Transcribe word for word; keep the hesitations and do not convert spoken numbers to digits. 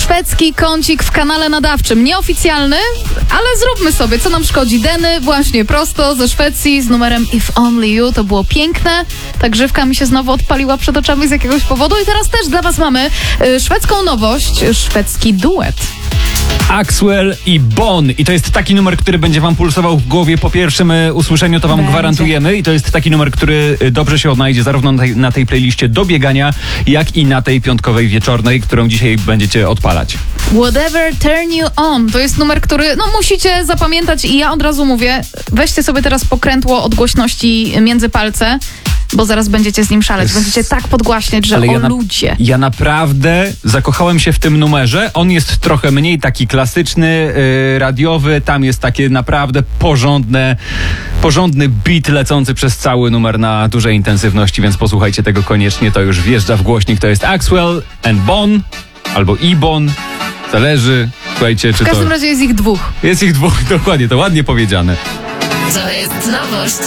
szwedzki kącik w kanale nadawczym. Nieoficjalny, ale zróbmy sobie, co nam szkodzi. Deny właśnie prosto ze Szwecji z numerem If Only You. To było piękne. Ta grzywka mi się znowu odpaliła przed oczami z jakiegoś powodu. I teraz też dla was mamy y, szwedzką nowość, szwedzki duet. Axwell i Bon. I to jest taki numer, który będzie wam pulsował w głowie po pierwszym y, usłyszeniu, to wam Będzie. gwarantujemy. I to jest taki numer, który y, dobrze się odnajdzie zarówno na tej, na tej playliście do biegania, jak i na tej piątkowej wieczornej, którą dzisiaj będziecie odpalać. Whatever Turn You On. To jest numer, który no musicie zapamiętać i ja od razu mówię, weźcie sobie teraz pokrętło od głośności między palce, bo zaraz będziecie z nim szaleć. Będziecie tak podgłaśniać, że Ale o ja na- ludzie. Ja naprawdę zakochałem się w tym numerze. On jest trochę mniej taki klasyczny, yy, radiowy. Tam jest takie naprawdę porządne, porządny beat lecący przez cały numer na dużej intensywności, więc posłuchajcie tego koniecznie. To już wjeżdża w głośnik. To jest Axwell and Bon, albo i-Bon. Zależy. Słuchajcie, czy W każdym to... razie jest ich dwóch. Jest ich dwóch, dokładnie, to ładnie powiedziane. To jest nowość.